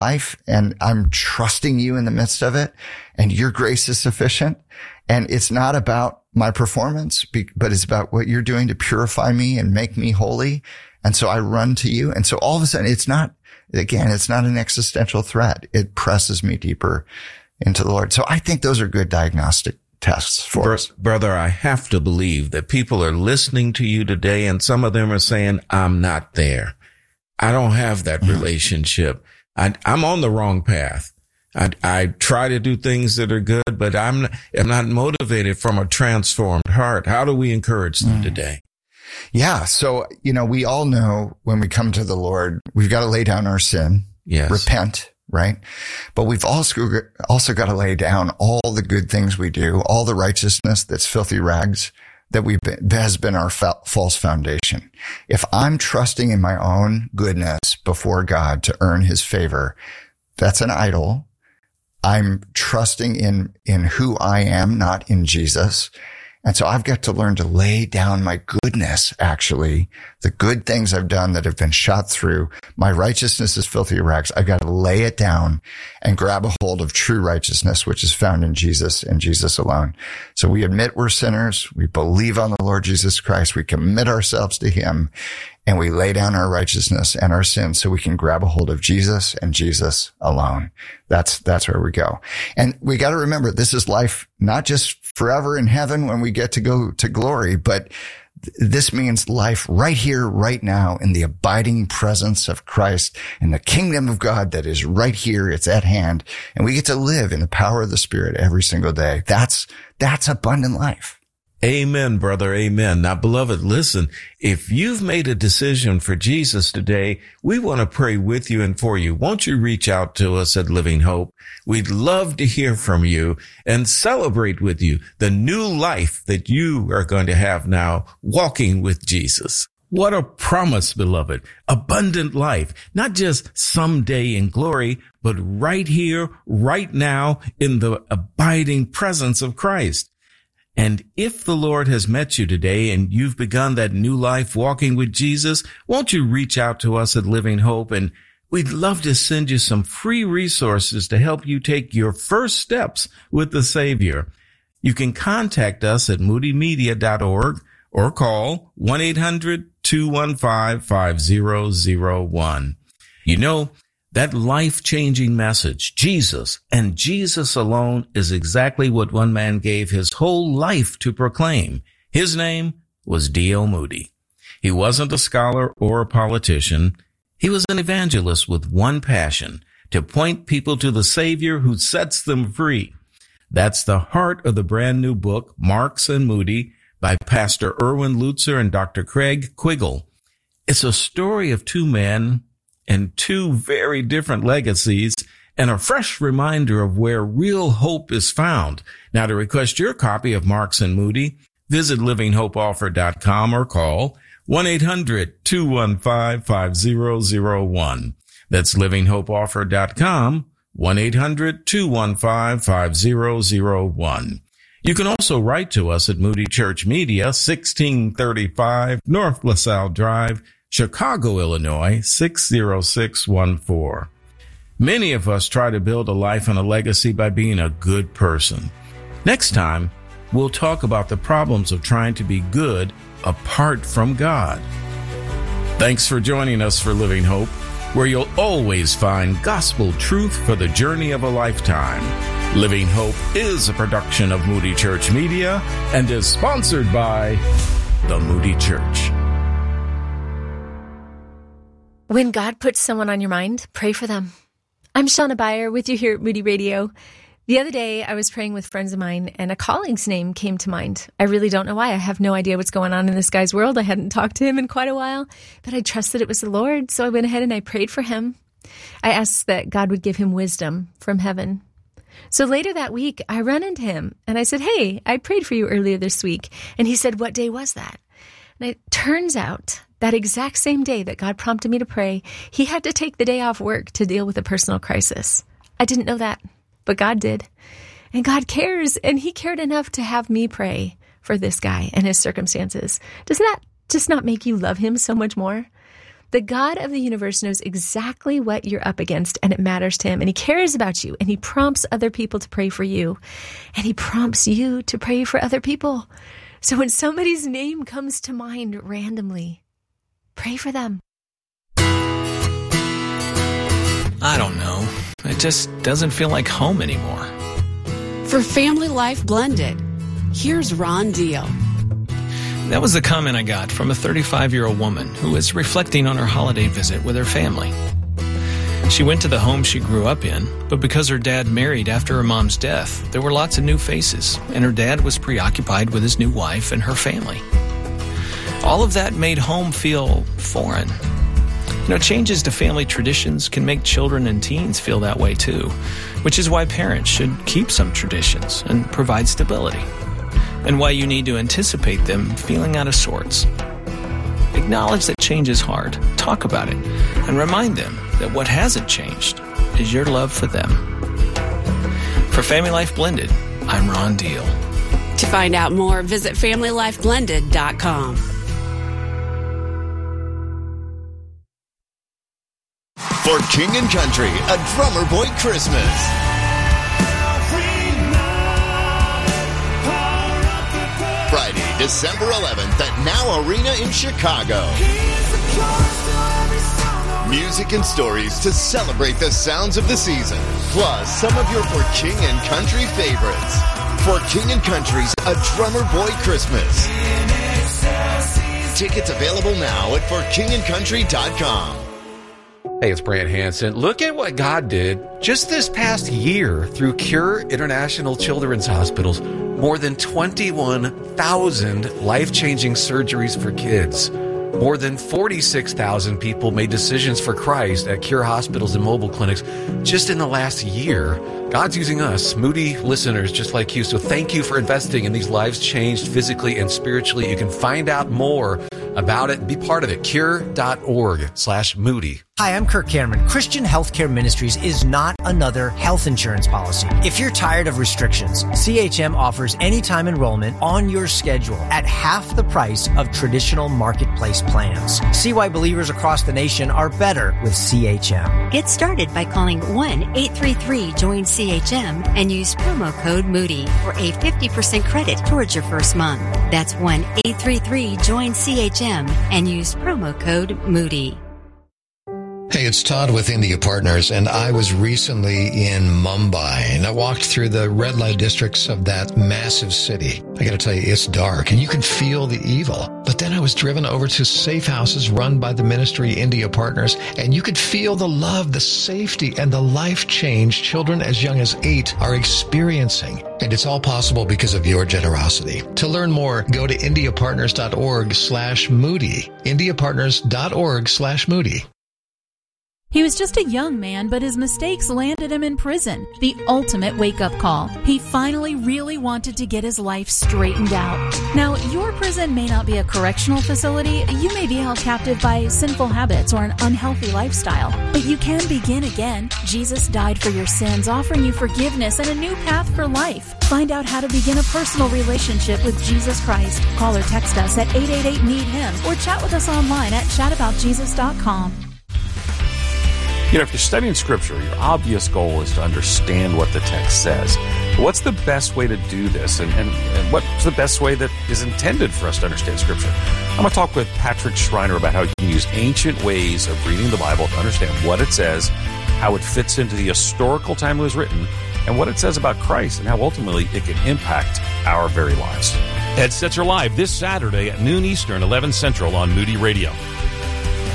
life and I'm trusting you in the midst of it and your grace is sufficient. And it's not about my performance, but it's about what you're doing to purify me and make me holy. And so I run to you. And so all of a sudden it's not an existential threat. It presses me deeper into the Lord. So I think those are good diagnostic tests for us. Brother, I have to believe that people are listening to you today and some of them are saying, I'm not there. I don't have that relationship. I'm on the wrong path. I try to do things that are good, but I'm not motivated from a transformed heart. How do we encourage them today? Yeah. So, we all know when we come to the Lord, we've got to lay down our sin, repent, right? But we've also got to lay down all the good things we do, all the righteousness that's filthy rags that has been our false foundation. If I'm trusting in my own goodness before God to earn his favor, that's an idol. I'm trusting in who I am, not in Jesus. And so I've got to learn to lay down my goodness, actually, the good things I've done that have been shot through. My righteousness is filthy rags. I've got to lay it down and grab a hold of true righteousness, which is found in Jesus and Jesus alone. So we admit we're sinners. We believe on the Lord Jesus Christ. We commit ourselves to him and we lay down our righteousness and our sins so we can grab a hold of Jesus and Jesus alone. That's where we go. And we got to remember, this is life, not just forever in heaven when we get to go to glory, but this means life right here, right now, in the abiding presence of Christ in the kingdom of God that is right here. It's at hand. And we get to live in the power of the Spirit every single day. That's abundant life. Amen, brother. Amen. Now, beloved, listen, if you've made a decision for Jesus today, we want to pray with you and for you. Won't you reach out to us at Living Hope? We'd love to hear from you and celebrate with you the new life that you are going to have now walking with Jesus. What a promise, beloved. Abundant life, not just someday in glory, but right here, right now in the abiding presence of Christ. And if the Lord has met you today and you've begun that new life walking with Jesus, won't you reach out to us at Living Hope? And we'd love to send you some free resources to help you take your first steps with the Savior. You can contact us at moodymedia.org or call 1-800-215-5001. That life-changing message, Jesus and Jesus alone, is exactly what one man gave his whole life to proclaim. His name was D.L. Moody. He wasn't a scholar or a politician. He was an evangelist with one passion, to point people to the Savior who sets them free. That's the heart of the brand new book, Marks and Moody, by Pastor Erwin Lutzer and Dr. Craig Quiggle. It's a story of two men and two very different legacies and a fresh reminder of where real hope is found. Now, to request your copy of Marks and Moody, visit livinghopeoffer.com or call 1-800-215-5001. That's livinghopeoffer.com, 1-800-215-5001. You can also write to us at Moody Church Media, 1635 North LaSalle Drive, Chicago, Illinois, 60614. Many of us try to build a life and a legacy by being a good person. Next time, we'll talk about the problems of trying to be good apart from God. Thanks for joining us for Living Hope, where you'll always find gospel truth for the journey of a lifetime. Living Hope is a production of Moody Church Media and is sponsored by the Moody Church. When God puts someone on your mind, pray for them. I'm Shauna Beyer with you here at Moody Radio. The other day, I was praying with friends of mine, and a colleague's name came to mind. I really don't know why. I have no idea what's going on in this guy's world. I hadn't talked to him in quite a while, but I trusted it was the Lord, so I went ahead and I prayed for him. I asked that God would give him wisdom from heaven. So later that week, I ran into him, and I said, "Hey, I prayed for you earlier this week." And he said, "What day was that?" And it turns out that exact same day that God prompted me to pray, he had to take the day off work to deal with a personal crisis. I didn't know that, but God did. And God cares, and he cared enough to have me pray for this guy and his circumstances. Does that just not make you love him so much more? The God of the universe knows exactly what you're up against, and it matters to him, and he cares about you, and he prompts other people to pray for you, and he prompts you to pray for other people. So when somebody's name comes to mind randomly, pray for them. I don't know. It just doesn't feel like home anymore. For Family Life Blended, here's Ron Deal. That was the comment I got from a 35-year-old woman who was reflecting on her holiday visit with her family. She went to the home she grew up in, but because her dad married after her mom's death, there were lots of new faces, and her dad was preoccupied with his new wife and her family. All of that made home feel foreign. Changes to family traditions can make children and teens feel that way too, which is why parents should keep some traditions and provide stability, and why you need to anticipate them feeling out of sorts. Acknowledge that change is hard, talk about it, and remind them that what hasn't changed is your love for them. For Family Life Blended, I'm Ron Deal. To find out more, visit FamilyLifeBlended.com. For King and Country, a Drummer Boy Christmas. Friday, December 11th at Now Arena in Chicago. Music and stories to celebrate the sounds of the season, plus some of your For King and Country favorites. For King and Country's A Drummer Boy Christmas. Tickets available now at forkingandcountry.com. Hey, it's Brant Hansen. Look at what God did just this past year through Cure International Children's Hospitals. More than 21,000 life-changing surgeries for kids. More than 46,000 people made decisions for Christ at Cure hospitals and mobile clinics just in the last year. God's using us, Moody listeners just like you. So thank you for investing in these lives changed physically and spiritually. You can find out more about it and be part of it. Cure.org/Moody. Hi, I'm Kirk Cameron. Christian Healthcare Ministries is not another health insurance policy. If you're tired of restrictions, CHM offers anytime enrollment on your schedule at half the price of traditional marketplace plans. See why believers across the nation are better with CHM. Get started by calling 1-833-JOIN-CHM and use promo code Moody for a 50% credit towards your first month. That's 1-833-JOIN-CHM and use promo code Moody. Hey, it's Todd with India Partners, and I was recently in Mumbai, and I walked through the red light districts of that massive city. I gotta tell you, it's dark, and you can feel the evil. But then I was driven over to safe houses run by the ministry India Partners, and you could feel the love, the safety, and the life change children as young as 8 are experiencing. And it's all possible because of your generosity. To learn more, go to indiapartners.org/Moody. indiapartners.org/Moody. He was just a young man, but his mistakes landed him in prison. The ultimate wake-up call. He finally really wanted to get his life straightened out. Now, your prison may not be a correctional facility. You may be held captive by sinful habits or an unhealthy lifestyle. But you can begin again. Jesus died for your sins, offering you forgiveness and a new path for life. Find out how to begin a personal relationship with Jesus Christ. Call or text us at 888-NEED-HIM or chat with us online at chataboutjesus.com. You know, if you're studying Scripture, your obvious goal is to understand what the text says. But what's the best way to do this? And what's the best way that is intended for us to understand Scripture? I'm going to talk with Patrick Schreiner about how you can use ancient ways of reading the Bible to understand what it says, how it fits into the historical time it was written, and what it says about Christ and how ultimately it can impact our very lives. Headsets are live this Saturday at noon Eastern, 11 Central on Moody Radio.